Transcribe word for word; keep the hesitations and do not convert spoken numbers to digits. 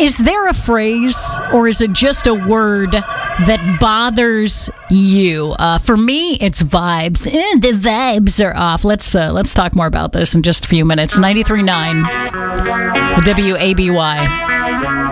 Is there a phrase, or is it just a word that bothers you? Uh, for me, it's vibes. Eh, the vibes are off. Let's uh, let's talk more about this in just a few minutes. ninety-three point nine W A B Y.